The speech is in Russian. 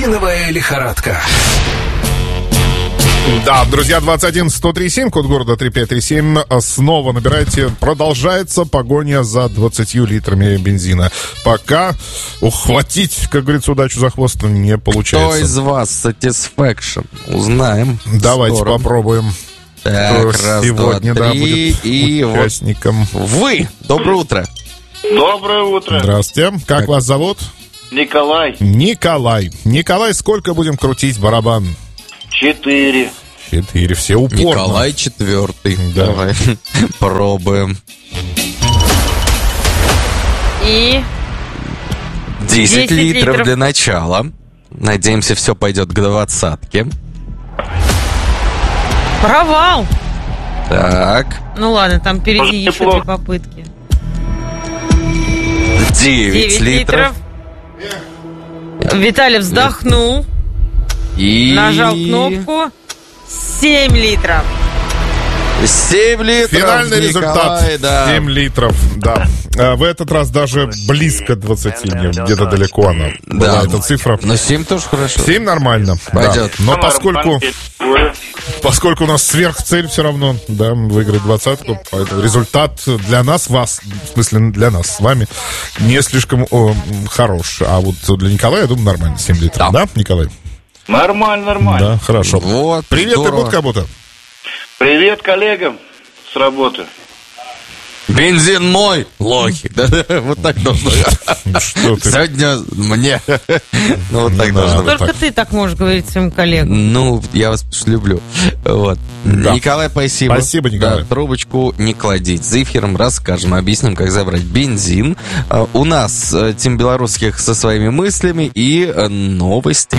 Бензиновая лихорадка. Да, друзья, 21-103-7, код города 3537. Снова набирайте. Продолжается погоня за 20 литрами бензина. Пока ухватить, как говорится, удачу за хвост не получается. Кто из вас Satisfaction? Узнаем. Давайте Здорово. попробуем. Так, раз, сегодня, два, да, три, будет и участником. вот вы. Доброе утро. Доброе утро. Здравствуйте. Как вас зовут? Николай. Николай. Николай, сколько будем крутить барабан? 4. 4. Все упорно. Николай четвертый. Да. Давай. Пробуем. И 10 литров литров для начала. Надеемся, все пойдет к 20-ке. провал. Так. Ну ладно, там впереди еще Неплохо. 3 попытки. 9 литров. Виталий вздохнул, И... нажал кнопку. 7 литров. 7 литров. Финальный Николай, результат. да. 7 литров, да. В этот раз даже близко 20, где-то далеко она была, эта цифра. Но 7 тоже хорошо. 7 нормально. Пойдет. Да. Но поскольку у нас сверхцель все равно, да, выиграть 20-ку, поэтому результат для нас, вас, в смысле для нас с вами, не слишком хорош. А вот для Николая, я думаю, нормально, 7 литров. Да, Николай? Нормально. Да, хорошо. Вот, Привет, здорово. Ирбут-Кабута. Привет коллегам с работы. Бензин мой, лохи. Да-да, вот так должно быть. Что ты? Сегодня мне. Ну, вот так должно быть. Только ты так можешь говорить своим коллегам. Ну, я вас люблю. Вот. Да. Николай, спасибо. Спасибо, Николай. Да, трубочку не кладите. За эфиром расскажем, объясним, как забрать бензин. У нас Тим Белорусских со своими мыслями и новости.